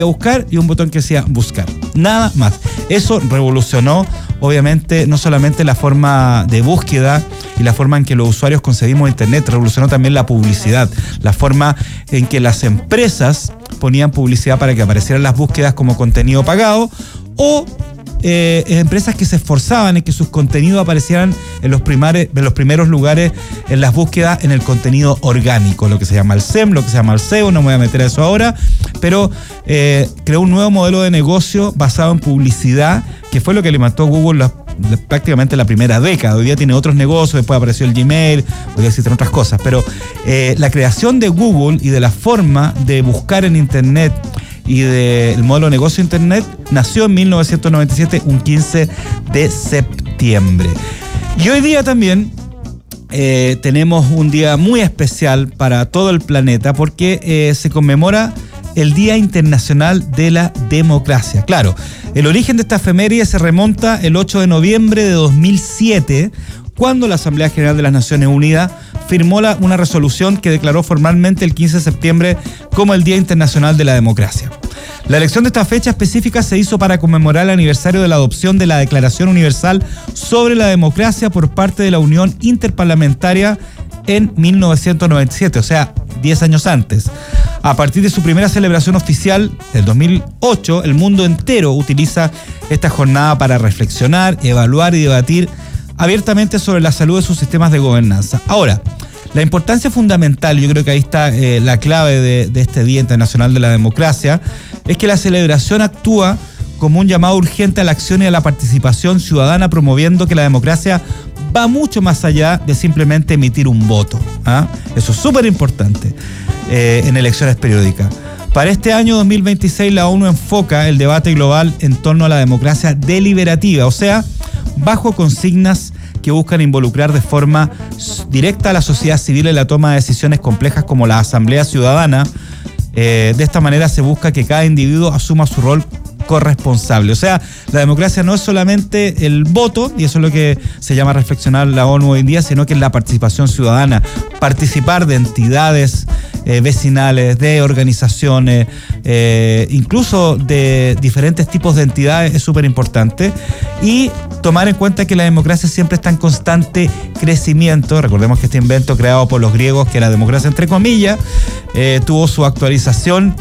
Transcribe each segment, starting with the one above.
buscar y un botón que decía buscar. Nada más. Eso revolucionó, obviamente, no solamente la forma de búsqueda y la forma en que los usuarios concebimos Internet, revolucionó también la publicidad, la forma en que las empresas ponían publicidad para que aparecieran las búsquedas como contenido pagado, o empresas que se esforzaban en que sus contenidos aparecieran en los primeros lugares en las búsquedas en el contenido orgánico, lo que se llama el SEM, lo que se llama el SEO, no me voy a meter a eso ahora, pero creó un nuevo modelo de negocio basado en publicidad, que fue lo que alimentó Google prácticamente la primera década. Hoy día tiene otros negocios, después apareció el Gmail, hoy día existen otras cosas, pero la creación de Google y de la forma de buscar en Internet y del modelo de negocio Internet nació en 1997, un 15 de septiembre. Y hoy día también tenemos un día muy especial para todo el planeta porque se conmemora el Día Internacional de la Democracia. Claro, el origen de esta efeméride se remonta el 8 de noviembre de 2007, cuando la Asamblea General de las Naciones Unidas firmó una resolución que declaró formalmente el 15 de septiembre como el Día Internacional de la Democracia. La elección de esta fecha específica se hizo para conmemorar el aniversario de la adopción de la Declaración Universal sobre la Democracia por parte de la Unión Interparlamentaria en 1997, o sea, 10 años antes. A partir de su primera celebración oficial, del 2008, el mundo entero utiliza esta jornada para reflexionar, evaluar y debatir abiertamente sobre la salud de sus sistemas de gobernanza. Ahora, la importancia fundamental, yo creo que ahí está la clave de este Día Internacional de la Democracia, es que la celebración actúa como un llamado urgente a la acción y a la participación ciudadana, promoviendo que la democracia va mucho más allá de simplemente emitir un voto. Eso es súper importante en elecciones periódicas. Para este año 2026, la ONU enfoca el debate global en torno a la democracia deliberativa, o sea, bajo consignas que buscan involucrar de forma directa a la sociedad civil en la toma de decisiones complejas como la asamblea ciudadana. De esta manera se busca que cada individuo asuma su rol corresponsable. O sea, la democracia no es solamente el voto, y eso es lo que se llama reflexionar la ONU hoy en día, sino que es la participación ciudadana. Participar de entidades vecinales, de organizaciones, incluso de diferentes tipos de entidades es súper importante. Y tomar en cuenta que la democracia siempre está en constante crecimiento. Recordemos que este invento creado por los griegos, que era democracia entre comillas, tuvo su actualización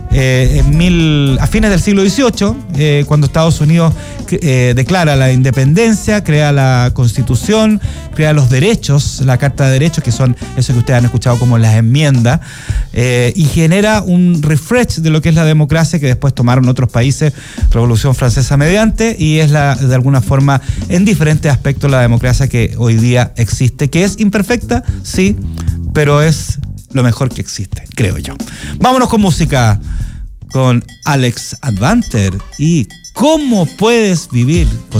a fines del siglo XVIII, cuando Estados Unidos declara la independencia, crea la Constitución, crea los derechos, la Carta de Derechos, que son eso que ustedes han escuchado como las enmiendas, y genera un refresh de lo que es la democracia, que después tomaron otros países, Revolución Francesa mediante, y es de alguna forma en diferentes aspectos la democracia que hoy día existe, que es imperfecta, sí, pero es lo mejor que existe, creo yo. Vámonos con música, con Alex Advanter y ¿cómo puedes vivir con